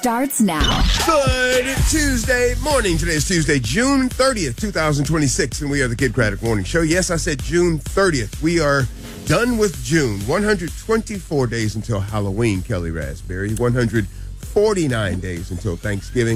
starts now. Good Tuesday morning. Today is Tuesday, June 30th, 2026, and we are the Kid Craddock Morning Show. Yes, I said June 30th. We are done with June. 124 days until Halloween, Kelly Raspberry. 149 days until Thanksgiving.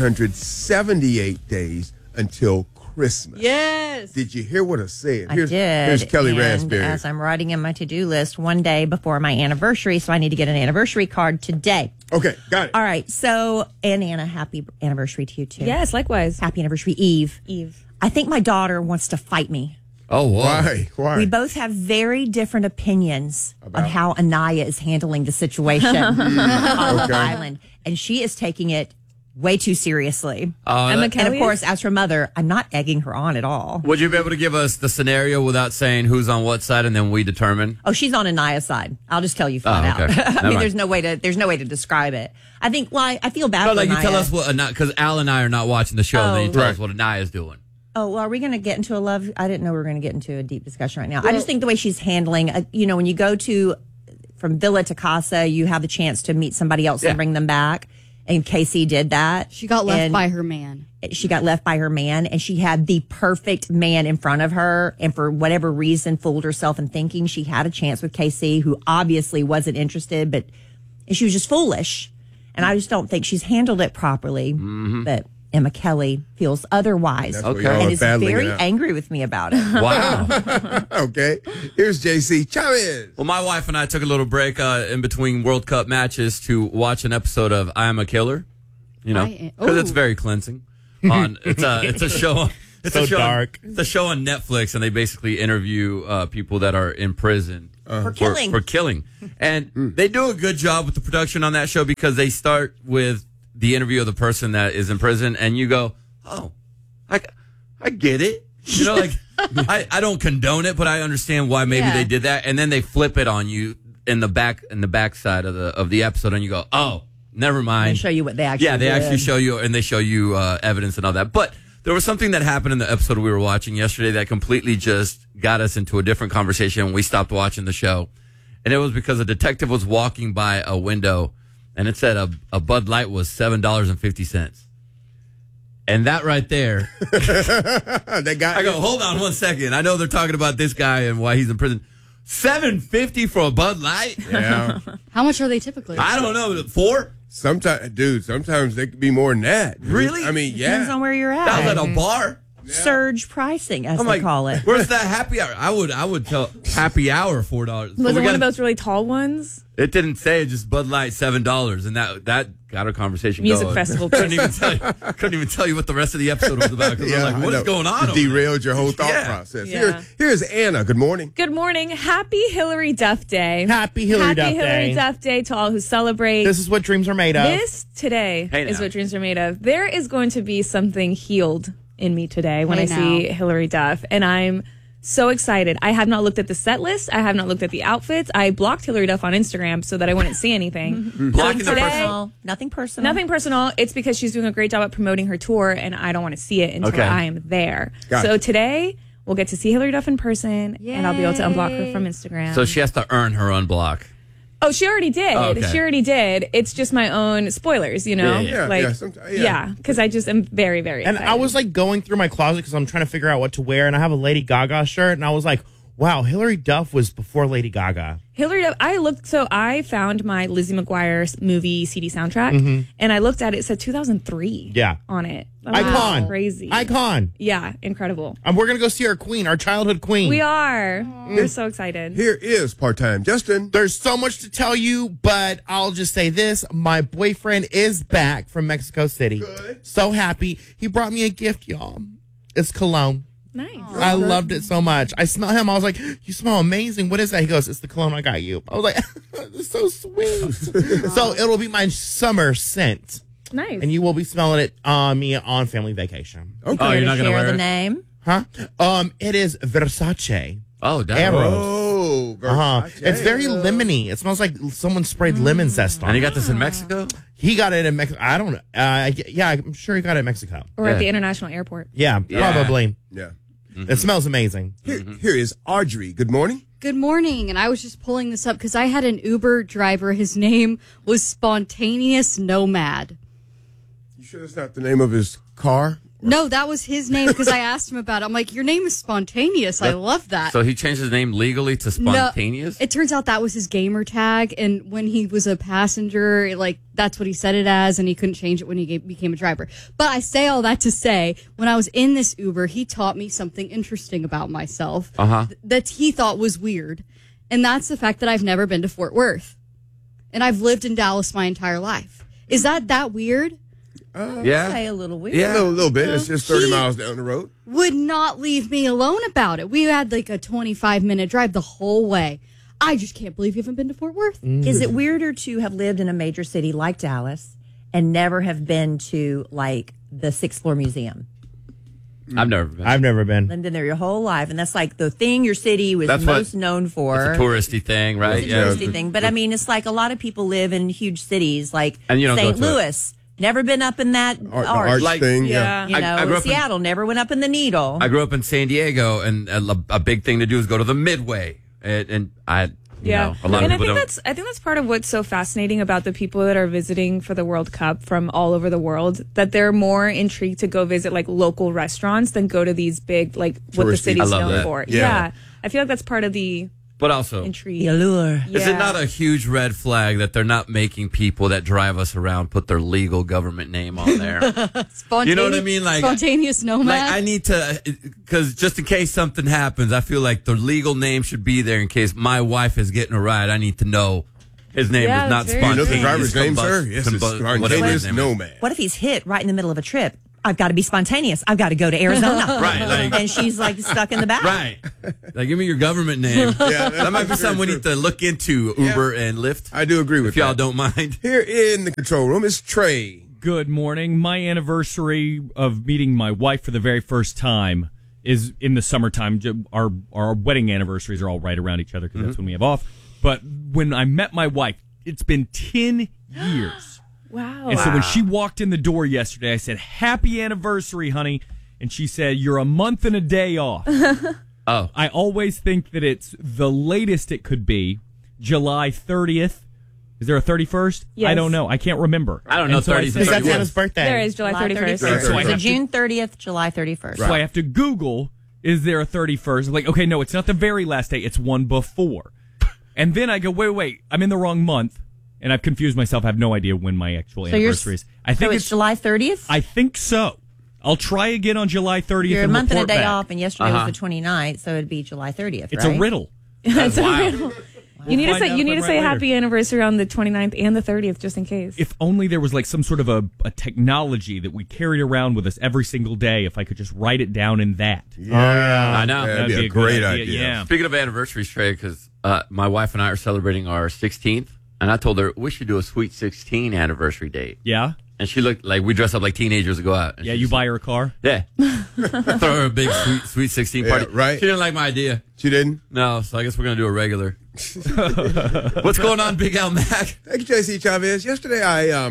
178 days until Christmas. Yes. Did you hear what I said? I did. Here's Kelly Raspberry. As I'm writing in my to-do list one day before my anniversary, so I need to get an anniversary card today. Okay, got it. All right. So, and Anna, happy anniversary to you too. Yes, likewise. Happy anniversary, Eve. Eve. I think my daughter wants to fight me. Oh, wow. Why? We both have very different opinions on how Anaya is handling the situation on Olive Island, and she is taking it way too seriously. And of course, as her mother, I'm not egging her on at all. Would you be able to give us the scenario without saying who's on what side, and then we determine? Oh, she's on Anaya's side. I'll just tell you flat okay. out. I mean, mind. there's no way to describe it. I think. Well, I feel bad. No, for like you Anaya. tell us what, because Al and I are not watching the show, and then you tell Right. us what Anaya's doing. Oh, well, are we going to get into a love? I didn't know we were going to get into a deep discussion right now. I just think the way she's handling, when you go from Villa to Casa, you have the chance to meet somebody else and bring them back. And Casey did that. She got left by her man. She got left by her man, and she had the perfect man in front of her. And for whatever reason, fooled herself in thinking she had a chance with Casey, who obviously wasn't interested, but she was just foolish. And I just don't think she's handled it properly. Mm-hmm. But Emma Kelly feels otherwise. That's what y'all And are is battling very it out. angry with me about it. Wow. Okay. Here's JC Chavez. Well, my wife and I took a little break in between World Cup matches to watch an episode of I Am a Killer. Because it's very cleansing. It's a show. It's So a show, dark. It's a show on Netflix, and they basically interview people that are in prison For killing. For killing, and they do a good job with the production on that show because they start with the interview of the person that is in prison, and you go, "Oh, I get it." I don't condone it, but I understand why maybe they did that, and then they flip it on you in the back side of the episode, and you go, "Oh, never mind." They show you what they actually they did. actually show you, and they show you evidence and all that. But there was something that happened in the episode we were watching yesterday that completely just got us into a different conversation when we stopped watching the show. And it was because a detective was walking by a window, and it said a Bud Light was $7.50. And that right there, I go, hold on 1 second. I know they're talking about this guy and why he's in prison. $7.50 for a Bud Light? Yeah. How much are they typically? I don't know. 4? Sometimes they could be more than that. Really? I mean, Depends on where you're at. That was at a bar? Surge pricing, as I'm they like, call it. where's that happy hour? I would tell happy hour $4. Was it one of those really tall ones? It didn't say, just Bud Light $7, and that got our conversation Music going. festival. Couldn't even tell you what the rest of the episode was about. Because we're like, what is going on? It over there? derailed your whole thought Yeah. process. Yeah. Here's Anna. Good morning. Good morning. Happy Hillary Duff Day. Happy Hillary Duff Hillary Day. Duff Day to all who celebrate. This is what dreams are made of. This today Hey, is now. what dreams are made of. There is going to be something healed in me today when Hey, I see now. Hillary Duff, and I'm so excited. I have not looked at the set list. I have not looked at the outfits. I blocked Hillary Duff on Instagram so that I wouldn't see anything. Blocking the today- person. Nothing personal. Nothing personal. It's because she's doing a great job at promoting her tour, and I don't want to see it until Okay. I am there. Got So it. today, we'll get to see Hillary Duff in person, and I'll be able to unblock her from Instagram. So she has to earn her unblock. Oh, she already did. Oh, okay. She already did. It's just my own spoilers, you know? Yeah, yeah. Because I just am very, very And excited. I was like going through my closet because I'm trying to figure out what to wear. And I have a Lady Gaga shirt. And I was like, wow, Hillary Duff was before Lady Gaga. Hillary Duff, I found my Lizzie McGuire movie CD soundtrack, and I looked at it, it said 2003 Yeah. on it. That was Icon. Crazy. Icon. Yeah, incredible. And we're going to go see our queen, our childhood queen. We are. We're so excited. Here is part-time Justin. There's so much to tell you, but I'll just say this. My boyfriend is back from Mexico City. Good. So happy. He brought me a gift, y'all. It's cologne. Nice. I loved it so much. I smell him. I was like, you smell amazing. What is that? He goes, it's the cologne I got you. I was like, it's so sweet. So it'll be my summer scent. Nice. And you will be smelling it on me on family vacation. Okay. Oh, you're not going to share wear the it? name. Huh? It is Versace. Oh, damn. Arrows. Oh, Versace. It's very lemony. It smells like someone sprayed lemon zest on And it. you got this in Mexico? He got it in Mexico. I don't know. Yeah, I'm sure he got it in Mexico. or at Yeah. the international airport. Yeah, Yeah. probably. Yeah. It smells amazing. Here is Audrey. Good morning. good morning. And I was just pulling this up because I had an Uber driver. His name was Spontaneous Nomad. You sure that's not the name of his car? No, that was his name because I asked him about it. I'm like, your name is Spontaneous. I love that. So he changed his name legally to Spontaneous? No, it turns out that was his gamer tag. And when he was a passenger, like, that's what he set it as. And he couldn't change it when he became a driver. But I say all that to say, when I was in this Uber, he taught me something interesting about myself that he thought was weird. And that's the fact that I've never been to Fort Worth. And I've lived in Dallas my entire life. Is that weird? Yeah. Say a little weird. Yeah. A little bit. It's just 30 miles down the road. Would not leave me alone about it. We had like a 25-minute drive the whole way. I just can't believe you haven't been to Fort Worth. Is it weirder to have lived in a major city like Dallas and never have been to like the Sixth Floor Museum? I've never been. I've never been. Been there your whole life, and that's like the thing your city was That's most what- known for. It's a touristy thing, right? It's a touristy thing, but I mean, it's like a lot of people live in huge cities like And you don't St. go to it. Louis. Never been up in that The arch. arch Like- thing. Yeah. You know, I grew up in- Seattle never went up in the Needle. I grew up in San Diego, and a big thing to do is go to the Midway. And I, you know, a lot of and people don't. I think that's part of what's so fascinating about the people that are visiting for the World Cup from all over the world, that they're more intrigued to go visit like local restaurants than go to these big, like what the Touristy. city's I love known that. for. Yeah. I feel like that's part of the But also, intrigue. The allure. is it not a huge red flag that they're not making people that drive us around put their legal government name on there? You know what I mean? Like, Spontaneous Nomad. like I need to, because just in case something happens, I feel like the legal name should be there in case my wife is getting a ride. I need to know his name Yeah, is not that's very true. You know Spontaneous. the driver's name, sir? Combust- Yes, it's whatever his Spontaneous name is. Nomad. What if he's hit right in the middle of a trip? I've got to be spontaneous. I've got to go to Arizona. Right, like- and she's like stuck in the back. Right. Like, give me your government name. That might be that's something we very need to look into, Uber and Lyft. I do agree with If y'all that. don't mind. Here in the control room is Trey. Good morning. My anniversary of meeting my wife for the very first time is in the summertime. Our wedding anniversaries are all right around each other because that's when we have off. But when I met my wife, it's been 10 years. Wow. And so when she walked in the door yesterday, I said, "Happy anniversary, honey." And she said, "You're a month and a day off." Oh. I always think that it's the latest it could be July 30th. Is there a 31st? Yes. I don't know. I can't remember. I don't know, And so 30 I Because said- that's Anna's birthday. There is July 31st. Right. So I So have to- June 30th, July 31st. So I have to Google, is there a 31st? I'm like, okay, no, it's not the very last day. It's one before. And then I go, wait, I'm in the wrong month. And I've confused myself. I have no idea when my actual So you're- anniversary is. I think So it's July 30th? I think so. I'll try again on July 30th You're a and month and a report day back. off, and yesterday was the 29th, so it'd be July 30th, It's right? a riddle. That's a Wow. riddle. You need to find say out you need if to I'm say right later. happy anniversary on the 29th and the 30th just in case. If only there was like some sort of a technology that we carried around with us every single day. If I could just write it down in that. I know. That'd be That'd a great idea. Yeah. Speaking of anniversaries, Trey, because my wife and I are celebrating our 16th, and I told her we should do a Sweet 16 anniversary date. Yeah? And she looked like we dress up like teenagers to go out. And Yeah, she you said- buy her a car? Yeah. Throw her a big sweet 16 party. Yeah, right. She didn't like my idea. She didn't? No, so I guess we're going to do a regular. What's going on, Big Al Mac? Thank you, JC Chavez. Yesterday,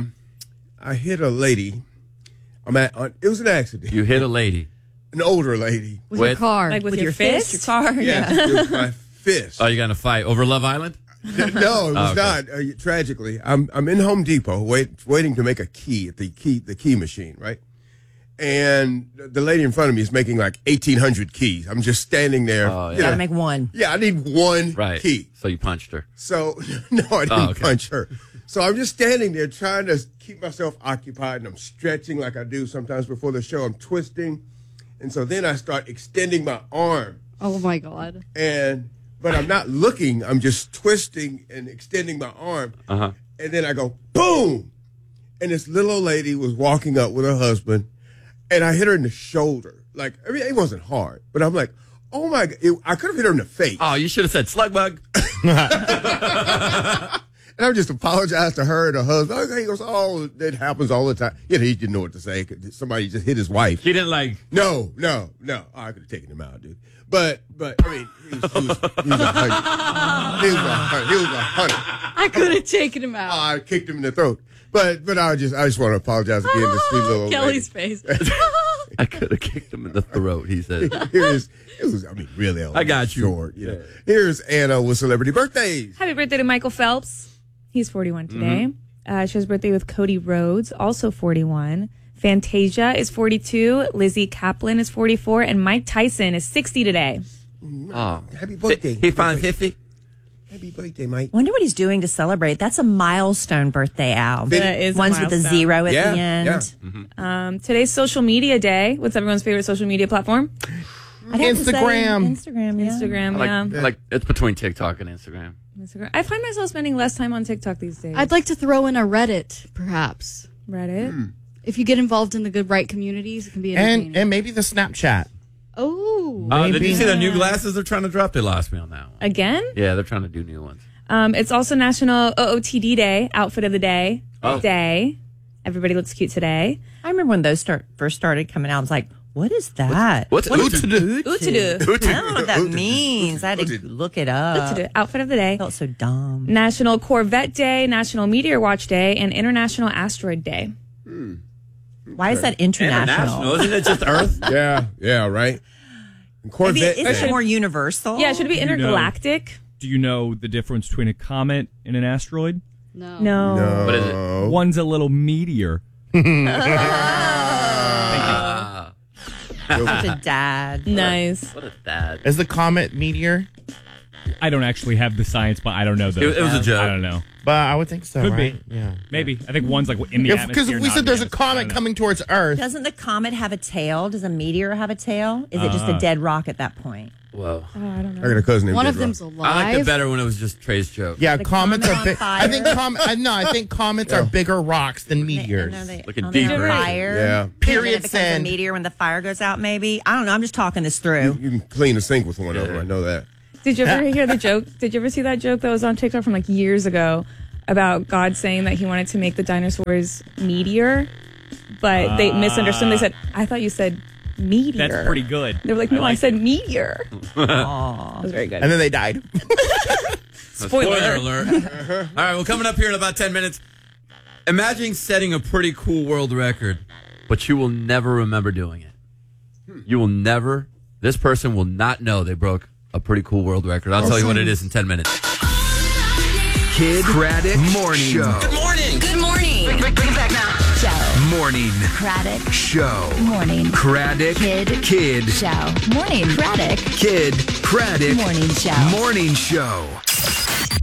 I hit a lady. It was an accident. You hit a lady. An older lady. with your with- car. like with, With your fist? your car? Yeah, it was my fist. Oh, you got in a fight over Love Island? No, it was okay. not. Tragically, I'm in Home Depot waiting to make a key at the key machine, right? And the lady in front of me is making like 1,800 keys. I'm just standing there. Oh, yeah. you Gotta know. make one. Yeah, I need one Right. key. So you punched her. So no, I didn't okay. punch her. So I'm just standing there trying to keep myself occupied, and I'm stretching like I do sometimes before the show. I'm twisting, and so then I start extending my arm, Oh my God. but I'm not looking. I'm just twisting and extending my arm, Uh-huh. and then I go boom, and this little old lady was walking up with her husband, and I hit her in the shoulder. Like, I mean, it wasn't hard, but I'm like, oh my God, I could have hit her in the face. Oh, you should have said slug bug. And I just apologized to her and her husband. Okay, he goes, oh, that happens all the time. You know, he didn't know what to say. Somebody just hit his wife. She didn't like. No. Oh, I could have taken him out, dude. But I mean, he was 100. He was 100. I could have taken him out. I kicked him in the throat. But I just want to apologize again to sweet little old Kelly's lady. face. I could have kicked him in the throat, he said. Really. I got you. Short, you know. Here's Anna with celebrity birthdays. Happy birthday to Michael Phelps. He's 41 today. She has birthday with Cody Rhodes, also 41. Fantasia is 42. Lizzie Kaplan is 44. And Mike Tyson is 60 today. Oh, Happy birthday. He found 50. Happy birthday, Mike. Wonder what he's doing to celebrate. That's a milestone birthday, Al. That is a Ones with a milestone. zero at the end. Yeah. Today's social media day. What's everyone's favorite social media platform? I'd have to say Instagram. Instagram, yeah. Instagram, Like it's between TikTok and Instagram. Instagram. I find myself spending less time on TikTok these days. I'd like to throw in a Reddit, perhaps. Reddit. If you get involved in the good right communities, it can be entertaining. And maybe the Snapchat. Oh. Did you see the new glasses they're trying to drop? They lost me on that one. Again? Yeah, they're trying to do new ones. It's also National OOTD Day, Outfit of the Day. Day. Everybody looks cute today. I remember when those first started coming out. I was like, what is that? What's Ootadoo. I don't know what that means. I had to look it up. Ootadoo. Outfit of the Day. I felt so dumb. National Corvette Day, National Meteor Watch Day, and International Asteroid Day. Why is that international? Isn't it just Earth? Yeah, right. And Corvette. Maybe is it more universal? Yeah, should it be intergalactic? Do you know the difference between a comet and an asteroid? No. No. What is it? One's a little meteor. Such a dad. Nice. What a dad. Is the comet meteor? I don't actually have the science, but I don't know those. It was a joke. I don't know. But I would think so, Could right? be. Yeah. Maybe. I think one's like in the atmosphere. Because if we not said in there's the a atmosphere. I comet don't know. coming towards Earth. Doesn't the comet have a tail? Does a meteor have a tail? Is it just a dead rock at that point? Whoa. I don't know. I got a cousin named One of Dead Rock. them's alive. I liked it better when it was just Trey's joke. Yeah, The comets comet are on big. fire? I think I think comets are bigger rocks than meteors. Looking Are they on deeper. fire? Yeah. And then Period, it becomes a send. meteor when the fire goes out, maybe? I don't know. I'm just talking this through. You can clean a sink with one of them. I know that. Did you ever hear the joke? Did you ever see that joke that was on TikTok from like years ago about God saying that he wanted to make the dinosaurs meteor, but they misunderstood. They said, I thought you said meteor. That's pretty good. They were like, no, I like said meteor. That was very good. And then they died. Spoiler alert. All right, well, coming up here in about 10 minutes, imagine setting a pretty cool world record, but you will never remember doing it. You will never, this person will not know they broke a pretty cool world record. I'll tell you what it is in 10 minutes. Kid Craddock Morning Show. Good morning. Good morning. Bring it back now. Show. Morning Craddock. Show. Morning. Craddock Kid. Show. Morning. Craddock. Kid Craddock Morning show. Morning Show.